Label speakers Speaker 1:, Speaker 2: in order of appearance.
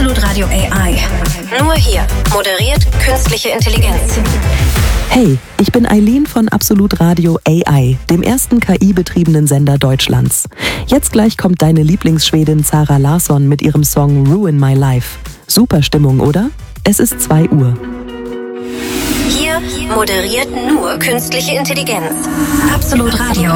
Speaker 1: Absolut Radio AI. Nur hier moderiert künstliche Intelligenz.
Speaker 2: Hey, ich bin Eileen von Absolut Radio AI, dem ersten KI-betriebenen Sender Deutschlands. Jetzt gleich kommt deine Lieblingsschwedin Zara Larsson mit ihrem Song Ruin My Life. Super Stimmung, oder? Es ist 2 Uhr.
Speaker 1: Hier moderiert nur künstliche Intelligenz. Absolut Radio.